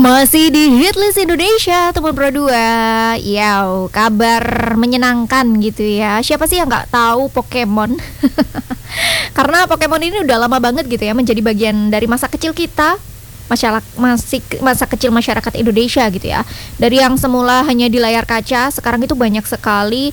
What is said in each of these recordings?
Masih di Hitlist Indonesia, teman Pro 2. Kabar menyenangkan gitu ya. Siapa sih yang nggak tahu Pokemon? Karena Pokemon ini udah lama banget gitu ya, menjadi bagian dari masa kecil kita, masa kecil masyarakat Indonesia gitu ya. Dari yang semula hanya di layar kaca, sekarang itu banyak sekali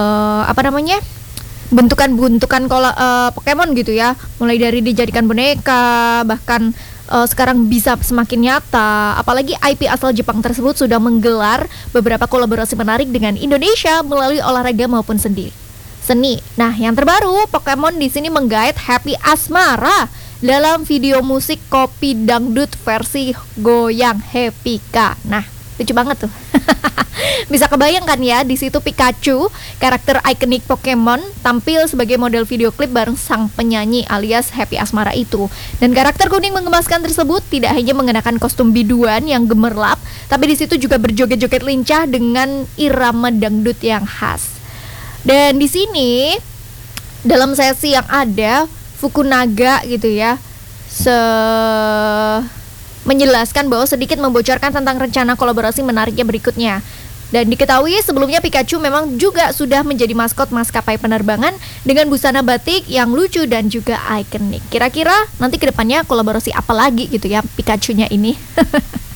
bentukan-bentukan Pokemon gitu ya. Mulai dari dijadikan boneka, bahkan sekarang bisa semakin nyata. Apalagi IP asal Jepang tersebut sudah menggelar beberapa kolaborasi menarik dengan Indonesia melalui olahraga maupun seni. Nah, yang terbaru, Pokemon di sini menggait Happy Asmara dalam video musik Kopi Dangdut versi Goyang Happy Ka. Nah, lucu banget tuh. Bisa kebayangkan ya, di situ Pikachu, karakter ikonik Pokemon, tampil sebagai model video klip bareng sang penyanyi alias Happy Asmara itu. Dan karakter kuning mengemaskan tersebut tidak hanya mengenakan kostum biduan yang gemerlap, tapi di situ juga berjoget-joget lincah dengan irama dangdut yang khas. Dan di sini dalam sesi yang ada Fukunaga gitu ya, menjelaskan bahwa sedikit membocorkan tentang rencana kolaborasi menariknya berikutnya. Dan diketahui sebelumnya Pikachu memang juga sudah menjadi maskot maskapai penerbangan dengan busana batik yang lucu dan juga ikonik. Kira-kira nanti kedepannya kolaborasi apa lagi gitu ya Pikachu-nya ini?